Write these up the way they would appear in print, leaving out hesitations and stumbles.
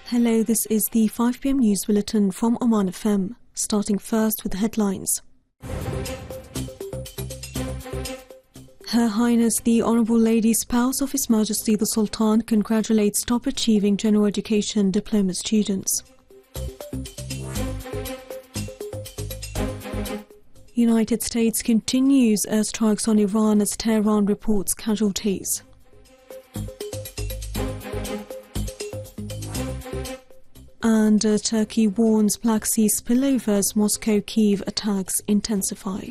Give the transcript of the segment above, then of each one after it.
Hello, this is the 5 p.m. news bulletin from Oman FM. Starting first with the headlines. Her Highness the Honourable Lady Spouse of His Majesty the Sultan congratulates top achieving general education diploma students. United States continues airstrikes on Iran as Tehran reports casualties. And Turkey warns Black Sea spillovers, Moscow-Kyiv attacks intensify.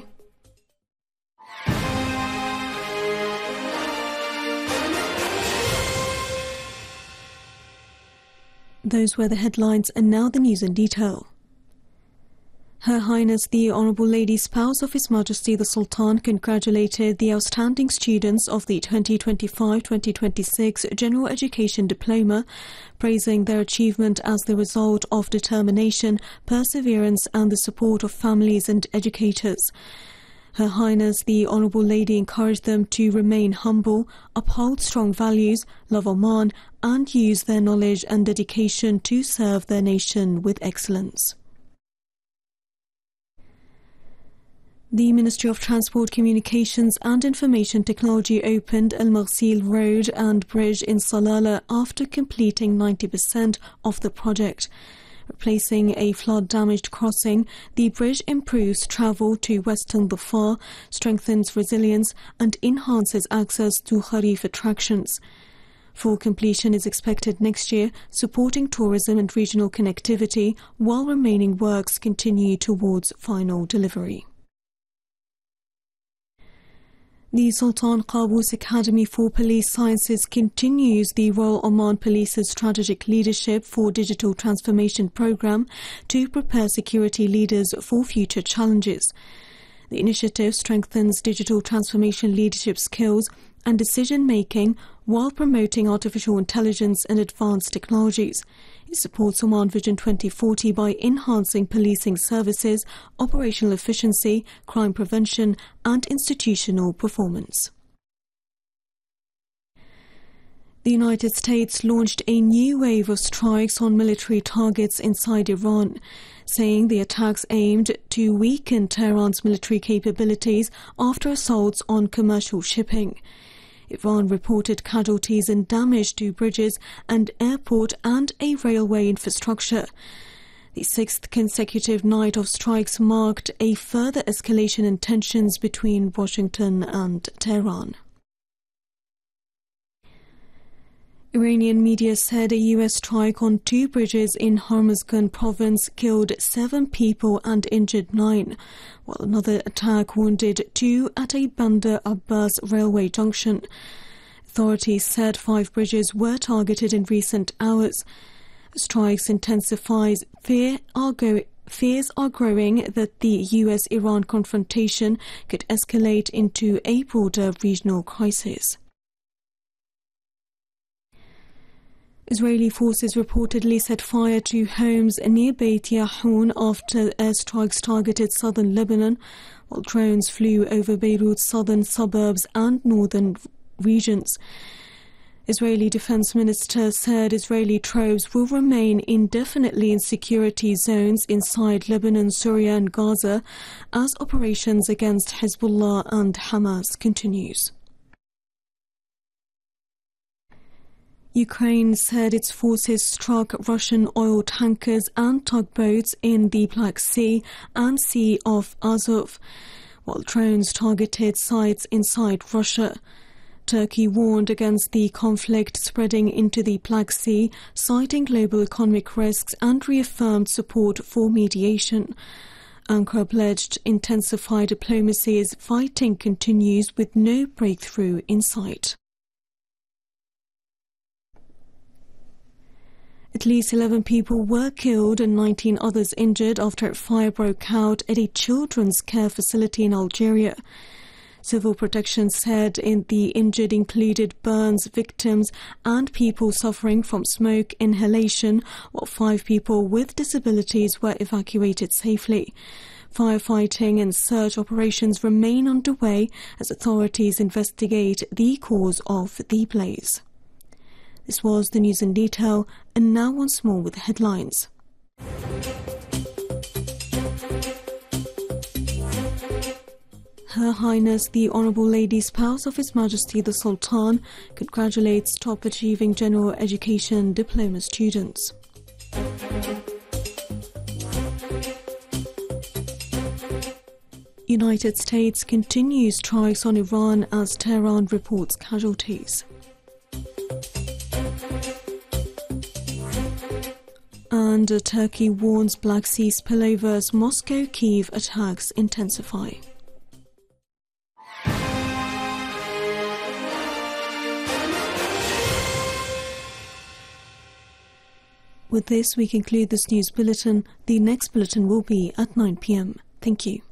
Those were the headlines, and now the news in detail. Her Highness the Honourable Lady Spouse of His Majesty the Sultan congratulated the outstanding students of the 2025-2026 General Education Diploma, praising their achievement as the result of determination, perseverance and the support of families and educators. Her Highness the Honourable Lady encouraged them to remain humble, uphold strong values, love Oman and use their knowledge and dedication to serve their nation with excellence. The Ministry of Transport, Communications and Information Technology opened Al Maghsil Road and Bridge in Salalah after completing 90% of the project. Replacing a flood-damaged crossing, the bridge improves travel to Western Dhofar, strengthens resilience and enhances access to Kharif attractions. Full completion is expected next year, supporting tourism and regional connectivity, while remaining works continue towards final delivery. The Sultan Qaboos Academy for Police Sciences continues the Royal Oman Police's strategic leadership for digital transformation program to prepare security leaders for future challenges. The initiative strengthens digital transformation leadership skills and decision-making while promoting artificial intelligence and advanced technologies. It supports Oman Vision 2040 by enhancing policing services, operational efficiency, crime prevention and institutional performance. The United States launched a new wave of strikes on military targets inside Iran, saying the attacks aimed to weaken Tehran's military capabilities after assaults on commercial shipping. Iran reported casualties and damage to bridges and airport and a railway infrastructure. The sixth consecutive night of strikes marked a further escalation in tensions between Washington and Tehran. Iranian media said a U.S. strike on 2 bridges in Hormozgan province killed 7 people and injured 9, while another attack wounded 2 at a Bandar Abbas railway junction. Authorities said 5 bridges were targeted in recent hours. Strikes intensifies fears are growing that the U.S.-Iran confrontation could escalate into a broader regional crisis. Israeli forces reportedly set fire to homes near Beit Yahoun after airstrikes targeted southern Lebanon, while drones flew over Beirut's southern suburbs and northern regions. Israeli Defense Minister said Israeli troops will remain indefinitely in security zones inside Lebanon, Syria and Gaza as operations against Hezbollah and Hamas continues. Ukraine said its forces struck Russian oil tankers and tugboats in the Black Sea and Sea of Azov, while drones targeted sites inside Russia. Turkey warned against the conflict spreading into the Black Sea, citing global economic risks and reaffirmed support for mediation. Ankara pledged intensified diplomacy as fighting continues with no breakthrough in sight. At least 11 people were killed and 19 others injured after a fire broke out at a children's care facility in Algeria. Civil Protection said the injured included burns victims and people suffering from smoke inhalation, while 5 people with disabilities were evacuated safely. Firefighting and search operations remain underway as authorities investigate the cause of the blaze. This was the news in detail, and now once more with the headlines. Her Highness the Honourable Lady Spouse of His Majesty the Sultan congratulates top-achieving general education diploma students. United States continues strikes on Iran as Tehran reports casualties. And Turkey warns Black Sea spillover as Moscow-Kyiv attacks intensify. With this, we conclude this news bulletin. The next bulletin will be at 9 p.m. Thank you.